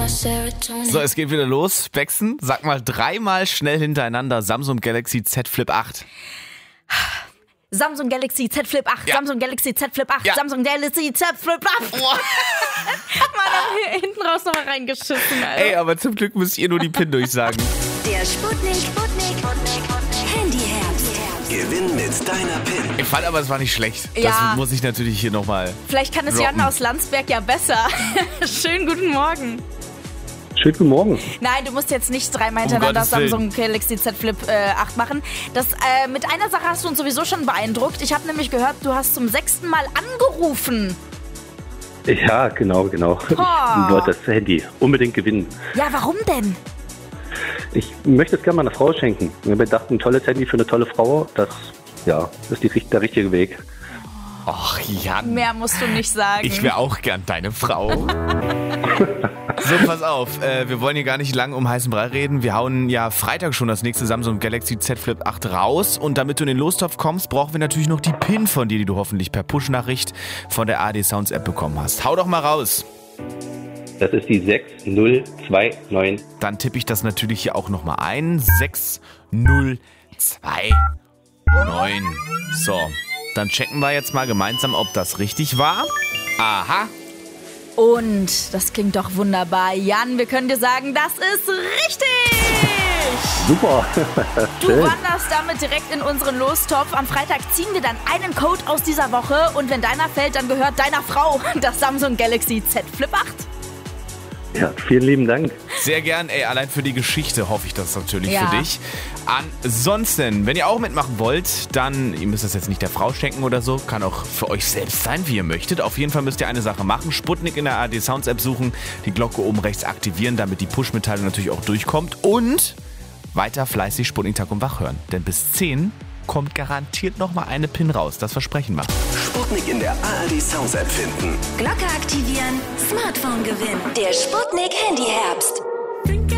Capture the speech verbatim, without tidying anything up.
So, es geht wieder los. Bexen, sag mal dreimal schnell hintereinander Samsung Galaxy Z Flip acht. Samsung Galaxy Z Flip acht, Ja. Samsung Galaxy Z Flip acht, Ja. Samsung Galaxy Z Flip acht. Mann, haben wir hinten raus nochmal reingeschissen, Alter. Ey, aber zum Glück müsst ihr nur die PIN durchsagen. Der Sputnik, Sputnik, Handyherbst. Gewinn mit deiner PIN. Ich fand aber, es war nicht schlecht. Ja. Das muss ich natürlich hier nochmal. Vielleicht kann es Rocken. Jan aus Landsberg ja besser. Schönen guten Morgen. Schönen guten Morgen. Nein, du musst jetzt nicht dreimal Um hintereinander Gottes Willen. Samsung Galaxy Z Flip äh, acht machen. Das, äh, mit einer Sache hast du uns sowieso schon beeindruckt. Ich habe nämlich gehört, du hast zum sechsten Mal angerufen. Ja, genau, genau. Ich wollte das Handy unbedingt gewinnen. Ja, warum denn? Ich möchte es gerne meiner Frau schenken. Ich habe mir gedacht, ein tolles Handy für eine tolle Frau, das ja, ist die, der richtige Weg. Ach, Jan. Mehr musst du nicht sagen. Ich wäre auch gern deine Frau. So, pass auf. Äh, wir wollen hier gar nicht lang um heißen Brei reden. Wir hauen ja Freitag schon das nächste Samsung Galaxy Z Flip acht raus. Und damit du in den Lostopf kommst, brauchen wir natürlich noch die PIN von dir, die du hoffentlich per Push-Nachricht von der A R D Sounds App bekommen hast. Hau doch mal raus. Das ist die sechs null zwei neun. Dann tippe ich das natürlich hier auch nochmal ein. sechs null zwei neun. So, dann checken wir jetzt mal gemeinsam, ob das richtig war. Aha. Und das klingt doch wunderbar. Jan, wir können dir sagen, das ist richtig. Super. Du Schön. wanderst damit direkt in unseren Lostopf. Am Freitag ziehen wir dann einen Code aus dieser Woche. Und wenn deiner fällt, dann gehört deiner Frau das Samsung Galaxy Z Flip acht. Ja, vielen lieben Dank. Sehr gern, ey, allein für die Geschichte hoffe ich das natürlich Ja. für dich. Ansonsten, wenn ihr auch mitmachen wollt, dann, ihr müsst das jetzt nicht der Frau schenken oder so, kann auch für euch selbst sein, wie ihr möchtet. Auf jeden Fall müsst ihr eine Sache machen, Sputnik in der A R D Sounds App suchen, die Glocke oben rechts aktivieren, damit die Push-Mitteilung natürlich auch durchkommt und weiter fleißig Sputnik Tag und Wach hören. Denn bis zehn kommt garantiert nochmal eine PIN raus, das versprechen wir. Sputnik in der A R D Sounds App finden. Glocke aktivieren, Smartphone gewinnen. Der Sputnik Handyherbst.